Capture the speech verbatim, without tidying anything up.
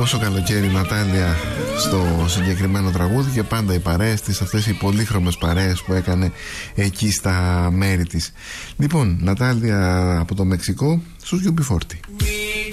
Πόσο καλοκαίρι, Νατάλια, στο συγκεκριμένο τραγούδι, και πάντα οι παρέες της, αυτές οι πολύχρωμες παρέες που έκανε εκεί στα μέρη της. Λοιπόν, Νατάλια από το Μεξικό στους γιου μπι φορτί.